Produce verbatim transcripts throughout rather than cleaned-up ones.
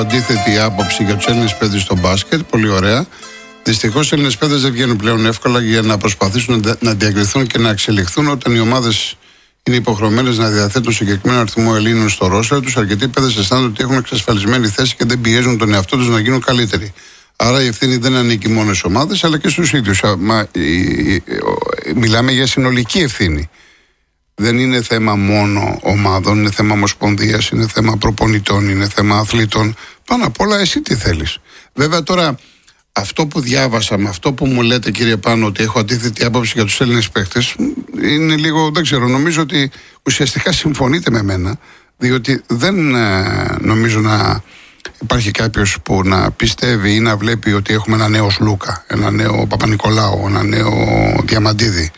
Αντίθετη άποψη για τους Έλληνες παίδες στο μπάσκετ, πολύ ωραία. Δυστυχώς οι Έλληνες παίδες δεν βγαίνουν πλέον εύκολα για να προσπαθήσουν να διακριθούν και να εξελιχθούν όταν οι ομάδες είναι υποχρεωμένες να διαθέτουν συγκεκριμένο αριθμό Ελλήνων στο ρόστερ τους. Αρκετοί παίδες αισθάνονται ότι έχουν εξασφαλισμένη θέση και δεν πιέζουν τον εαυτό τους να γίνουν καλύτεροι. Άρα η ευθύνη δεν ανήκει μόνο στις ομάδες αλλά και στους ίδιους. Μα, η, η, μιλάμε για συνολική ευθύνη. Δεν είναι θέμα μόνο ομάδων, είναι θέμα ομοσπονδίας, είναι θέμα προπονητών, είναι θέμα αθλητών. Πάνω απ' όλα εσύ τι θέλεις. Βέβαια τώρα αυτό που διάβασα με αυτό που μου λέτε κύριε Πάνο ότι έχω αντίθετη άποψη για τους Έλληνες παίκτες είναι λίγο, δεν ξέρω, νομίζω ότι ουσιαστικά συμφωνείτε με μένα διότι δεν ε, νομίζω να υπάρχει κάποιος που να πιστεύει ή να βλέπει ότι έχουμε ένα νέο Σλούκα, ένα νέο Παπα-Νικολάου, ένα νέο Διαμαντίδη.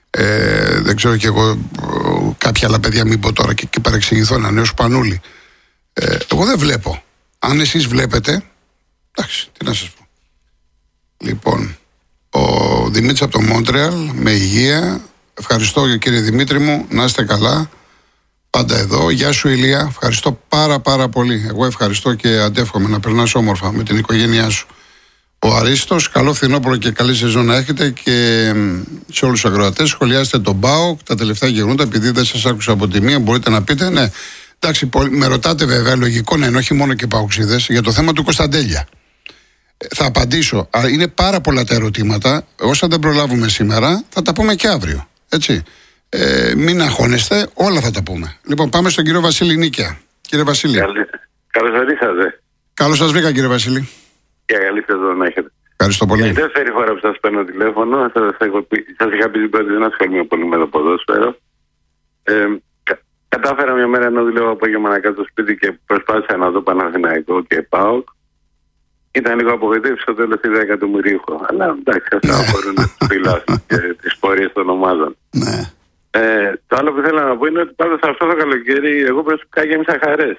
Ε, δεν ξέρω κι εγώ κάποια άλλα παιδιά μην πω τώρα και, και παρεξηγηθώ, ένα νέο Σπανούλη. Ε, εγώ δεν βλέπω. Αν εσείς βλέπετε, εντάξει, τι να σας πω. Λοιπόν, ο Δημήτρης από το Μόντρεαλ με υγεία. Ευχαριστώ κύριε Δημήτρη μου, να είστε καλά. Πάντα εδώ. Γεια σου Ηλία, ευχαριστώ πάρα πάρα πολύ. Εγώ ευχαριστώ και αντεύχομαι να περνάς όμορφα με την οικογένειά σου. Ο Αρίστος, καλό φθινόπωρο και καλή σεζόν να έχετε και σε όλους τους ακροατές. Σχολιάστε τον ΠΑΟΚ, τα τελευταία γεγονότα, επειδή δεν σας άκουσα από τη μία, μπορείτε να πείτε, ναι. Εντάξει, με ρωτάτε βέβαια, λογικό να είναι, όχι μόνο και παοξίδες, για το θέμα του Κωνσταντέλια. Θα απαντήσω. Είναι πάρα πολλά τα ερωτήματα. Όσα δεν προλάβουμε σήμερα, θα τα πούμε και αύριο. Έτσι. Ε, μην αγχώνεστε, όλα θα τα πούμε. Λοιπόν, πάμε στον κύριο Βασίλη Νίκαια. Κύριε Βασίλη. Καλώς ορίσατε. Καλώς σας βρήκα, κύριε Βασίλη. Και καλή σεζόν να έχετε. Ευχαριστώ πολύ. Είναι η δεύτερη φορά που σας παίρνω τηλέφωνο. Σας, σας είχα πει την πρώτη, δεν ασχολούμαι πολύ με το ποδόσφαιρο. Ε, κα, κατάφερα μια μέρα ενώ δουλεύω απόγευμα να κάτσω στο σπίτι και προσπάθησα να δω Παναθηναϊκό και ΠΑΟΚ. Ήταν λίγο απογοητεύση στο τέλος είδα εκατομμυρίουχο. Αλλά εντάξει, αυτά μπορούν να τους φυλάσουν και τις πορείες των ομάδων. Ναι. Ε, το άλλο που θέλω να πω είναι ότι πάντως αυτό το καλοκαίρι εγώ προσωπικά γέμισα χαρές.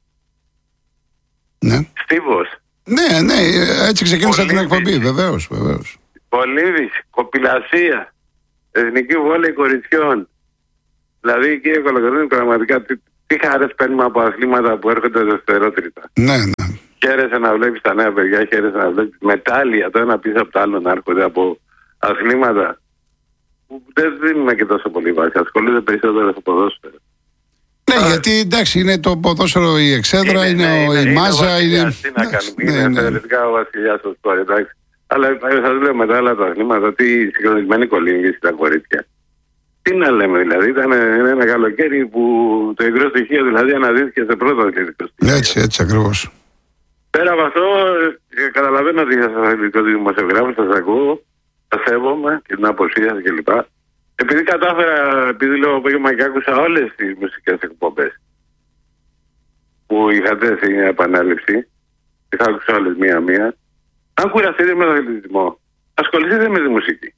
Ναι. Στίβος. Ναι, ναι, έτσι ξεκίνησα την εκπομπή, βεβαίως, βεβαίως. Πολύδης, κοπηλασία, εθνική βόλεϊ κοριτσιών. Δηλαδή, κύριε Κολοκοτρώνη, πραγματικά τι, τι χαρές παίρνουμε από αθλήματα που έρχονται δευτερότριτα. Ναι, ναι. Χαίρεσαι να βλέπεις τα νέα παιδιά, χαίρεσαι να βλέπεις μετάλλια το ένα πίσω από το άλλο να έρχονται από αθλήματα που δεν δίνουμε και τόσο πολύ βάση. Ασχολούνται περισσότερο στο ποδόσφαιρο. Ναι, Άρα, γιατί εντάξει είναι το ποδόσφαιρο η εξέδρα, είναι, είναι, είναι, είναι η μάζα. Είναι, είναι, τι να κάνουμε, είναι θεωρητικά ο βασιλιάς στο σπορ, εντάξει. Αλλά σας λέω μετά άλλα τα αθλήματα ότι συγχρονισμένη κολύμβηση στα κορίτσια. Τι να λέμε δηλαδή, ήταν ένα καλοκαίρι που το υγρό στοιχείο δηλαδή αναδύθηκε σε πρώτο αθλητικό στοιχείο. Έτσι, έτσι ακριβώς. Πέρα από αυτό, καταλαβαίνω ότι είσαστε αθλητικός δημοσιογράφος, σας ακούω, σας σέβομαι και την άποψή σας κλπ. Επειδή κατάφερα, επειδή λέω απόγευμα και άκουσα όλες τις μουσικές εκπομπές που είχατε στην επανάληψη, τις άκουσα όλες μία-μία, αν κουραστείτε με τον αθλητισμό, ασχοληθείτε με τη μουσική.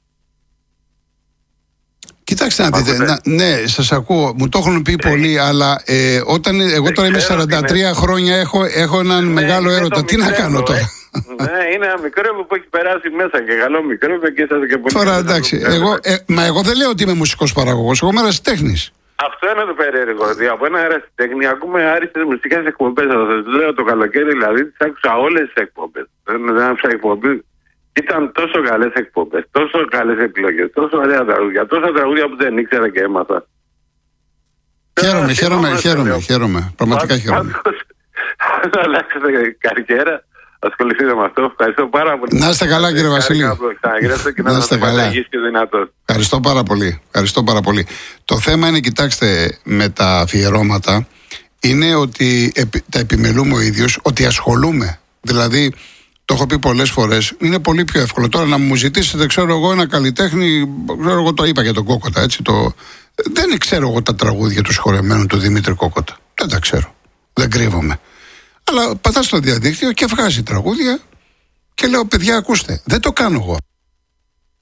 Κοιτάξτε να δείτε, να, ναι, σας ακούω, μου το έχουν πει πολλοί, αλλά ε, όταν εγώ τώρα είμαι σαράντα τρία είναι... χρόνια, έχω, έχω έναν ναι, μεγάλο έρωτα. Τι να κάνω τώρα. Ε. Ναι, είναι ένα μικρό που έχει περάσει μέσα και καλό μικρό και είσαστε και πολύ. Τώρα εντάξει, εγώ, ε, μα εγώ δεν λέω ότι είμαι μουσικός παραγωγός, εγώ είμαι ερασιτέχνης. Αυτό είναι το περίεργο, ότι από ένα ερασιτέχνη ακούμε άριστες μουσικές εκπομπές. Θα σας λέω το καλοκαίρι, δηλαδή τις άκουσα όλες τις εκπομπές. Δεν άκουσα εκπομπή. Ήταν τόσο καλές εκπομπές, τόσο καλές επιλογές, τόσο ωραία τραγούδια, τόσα τραγούδια που δεν ήξερα και έμαθα. Χαίρομαι, χαίρομαι, χαίρομαι, χαίρομαι. Πραγματικά χαίρομαι. Θα αλλάξετε καριέρα, ασχοληθείτε με αυτό. Ευχαριστώ πάρα πολύ. Να είστε καλά, κύριε Βασίλη. Να είστε καλά. Ευχαριστώ πάρα πολύ. Ευχαριστώ πάρα πολύ. Το θέμα είναι, κοιτάξτε, με τα αφιερώματα, είναι ότι τα επιμελούμε ο ίδιος, ότι ασχολούμαι. Δηλαδή, το έχω πει πολλές φορές, είναι πολύ πιο εύκολο. Τώρα να μου ζητήσετε, ξέρω εγώ, ένα καλλιτέχνη, ξέρω εγώ, το είπα για τον Κόκοτα, έτσι. Το... Δεν ξέρω εγώ τα τραγούδια του συγχωρεμένου του Δημήτρη Κόκοτα. Δεν τα ξέρω. Δεν κρύβομαι. Αλλά πατάς στο διαδίκτυο και βγάζει τραγούδια και λέω, παιδιά, ακούστε, δεν το κάνω εγώ.